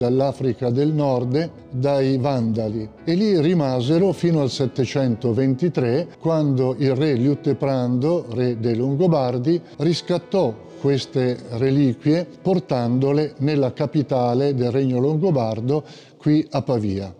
dall'Africa del Nord dai Vandali e lì rimasero fino al 723, quando il re Liutprando, re dei Longobardi, riscattò queste reliquie portandole nella capitale del regno longobardo, qui a Pavia.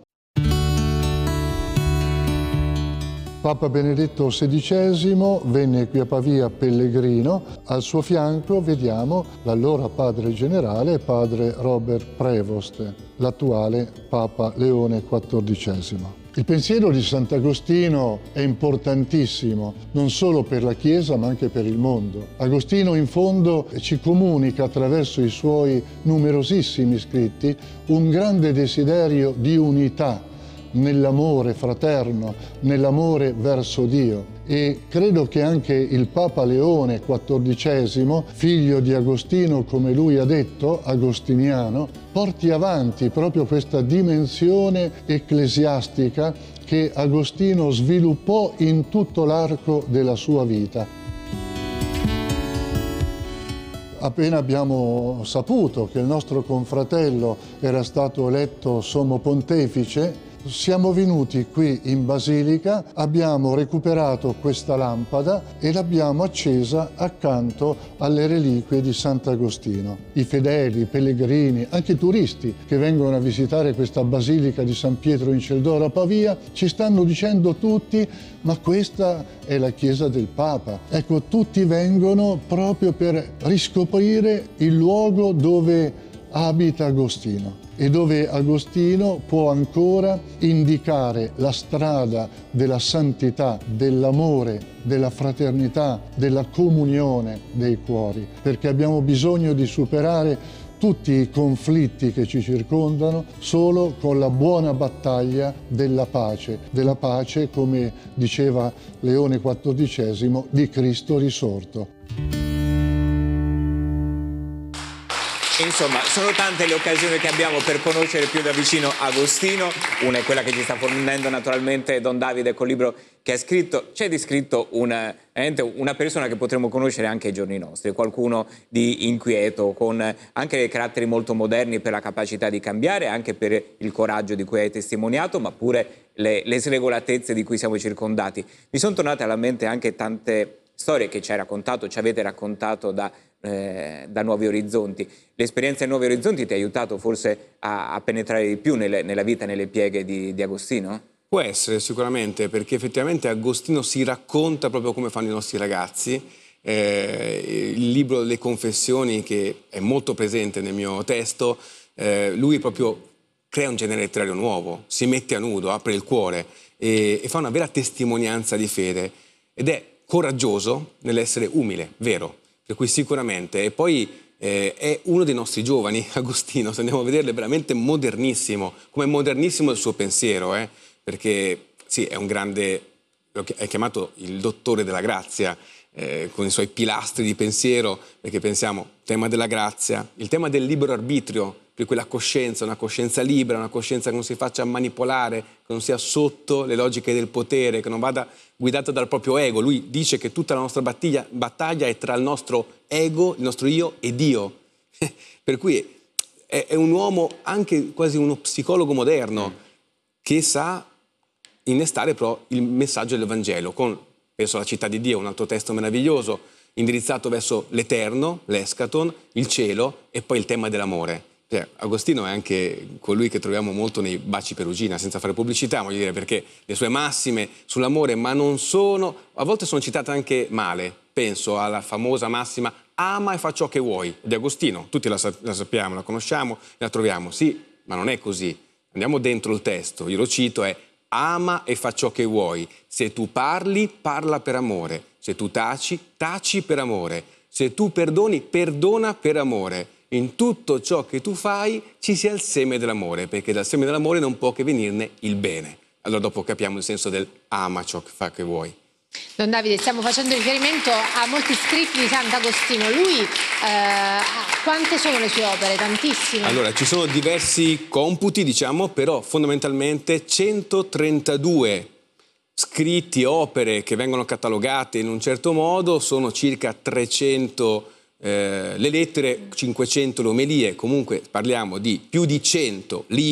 Papa Benedetto XVI venne qui a Pavia pellegrino, al suo fianco vediamo l'allora padre generale, padre Robert Prevost, l'attuale Papa Leone XIV. Il pensiero di Sant'Agostino è importantissimo, non solo per la Chiesa ma anche per il mondo. Agostino in fondo ci comunica attraverso i suoi numerosissimi scritti un grande desiderio di unità nell'amore fraterno, nell'amore verso Dio. E credo che anche il Papa Leone XIV, figlio di Agostino, come lui ha detto, agostiniano, porti avanti proprio questa dimensione ecclesiastica che Agostino sviluppò in tutto l'arco della sua vita. Appena abbiamo saputo che il nostro confratello era stato eletto sommo pontefice, siamo venuti qui in Basilica, abbiamo recuperato questa lampada e l'abbiamo accesa accanto alle reliquie di Sant'Agostino. I fedeli, i pellegrini, anche i turisti che vengono a visitare questa Basilica di San Pietro in Celdoro a Pavia ci stanno dicendo tutti: ma questa è la chiesa del Papa. Ecco, tutti vengono proprio per riscoprire il luogo dove abita Agostino e dove Agostino può ancora indicare la strada della santità, dell'amore, della fraternità, della comunione dei cuori, perché abbiamo bisogno di superare tutti i conflitti che ci circondano solo con la buona battaglia della pace, come diceva Leone XIV, di Cristo risorto. Insomma, sono tante le occasioni che abbiamo per conoscere più da vicino Agostino. Una è quella che ci sta fornendo naturalmente Don Davide col libro che ha scritto. C'è descritto una persona che potremmo conoscere anche ai giorni nostri, qualcuno di inquieto, con anche dei caratteri molto moderni per la capacità di cambiare, anche per il coraggio di cui hai testimoniato, ma pure le sregolatezze di cui siamo circondati. Mi sono tornate alla mente anche tante storie che ci avete raccontato da Nuovi Orizzonti. L'esperienza di Nuovi Orizzonti ti ha aiutato forse a penetrare di più nella vita, nelle pieghe di Agostino? Può essere sicuramente, perché effettivamente Agostino si racconta proprio come fanno i nostri ragazzi. Il libro Le Confessioni, che è molto presente nel mio testo, lui proprio crea un genere letterario nuovo, si mette a nudo, apre il cuore e fa una vera testimonianza di fede, ed è coraggioso nell'essere umile, vero. Per cui sicuramente, e poi è uno dei nostri giovani, Agostino, se andiamo a vederlo, è veramente modernissimo, come è modernissimo il suo pensiero, perché sì, è un grande, è chiamato il dottore della grazia, con i suoi pilastri di pensiero, perché pensiamo, tema della grazia, il tema del libero arbitrio, per cui la coscienza, una coscienza libera, una coscienza che non si faccia manipolare, che non sia sotto le logiche del potere, che non vada guidata dal proprio ego. Lui dice che tutta la nostra battaglia è tra il nostro ego, il nostro io e Dio. Per cui è un uomo, anche quasi uno psicologo moderno, che sa innestare però il messaggio del Vangelo, con, penso alla città di Dio, un altro testo meraviglioso, indirizzato verso l'eterno, l'eschaton, il cielo e poi il tema dell'amore. Agostino è anche colui che troviamo molto nei Baci Perugina, senza fare pubblicità, voglio dire, perché le sue massime sull'amore, ma non sono, a volte sono citate anche male. Penso alla famosa massima ama e fa ciò che vuoi, di Agostino, tutti la sappiamo, la conosciamo, la troviamo, sì, ma non è così. Andiamo dentro il testo, io lo cito, è ama e fa ciò che vuoi, se tu parli, parla per amore, se tu taci, taci per amore, se tu perdoni, perdona per amore. In tutto ciò che tu fai ci sia il seme dell'amore, perché dal seme dell'amore non può che venirne il bene. Allora dopo capiamo il senso del ama ciò che fa che vuoi. Don Davide, stiamo facendo riferimento a molti scritti di Sant'Agostino. Lui, quante sono le sue opere? Tantissime. Allora, ci sono diversi computi, diciamo, però fondamentalmente 132 scritti, opere che vengono catalogate in un certo modo, sono circa 300 le lettere, 500 le omelie, comunque parliamo di più di 100 libri